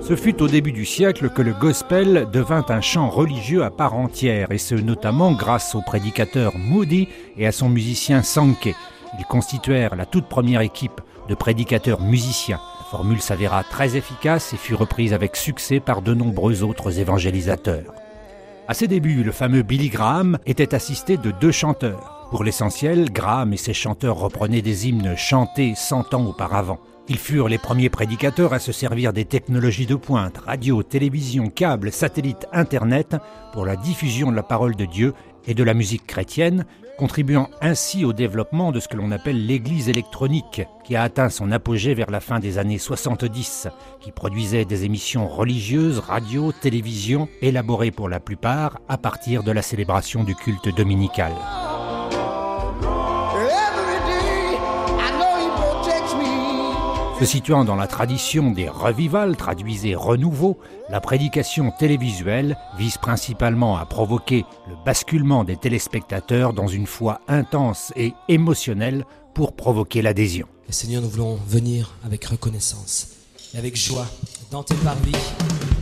Ce fut au début du siècle que le gospel devint un chant religieux à part entière, et ce notamment grâce au prédicateur Moody et à son musicien Sankey. Ils constituèrent la toute première équipe de prédicateurs musiciens. La formule s'avéra très efficace et fut reprise avec succès par de nombreux autres évangélisateurs. À ses débuts, le fameux Billy Graham était assisté de 2 chanteurs. Pour l'essentiel, Graham et ses chanteurs reprenaient des hymnes chantés 100 ans auparavant. Ils furent les premiers prédicateurs à se servir des technologies de pointe, radio, télévision, câbles, satellites, internet, pour la diffusion de la parole de Dieu et de la musique chrétienne, contribuant ainsi au développement de ce que l'on appelle l'église électronique, qui a atteint son apogée vers la fin des années 70, qui produisait des émissions religieuses, radio, télévision, élaborées pour la plupart à partir de la célébration du culte dominical. Se situant dans la tradition des revivals, traduisez renouveau, la prédication télévisuelle vise principalement à provoquer le basculement des téléspectateurs dans une foi intense et émotionnelle pour provoquer l'adhésion. Et Seigneur, nous voulons venir avec reconnaissance et avec joie dans tes parvis.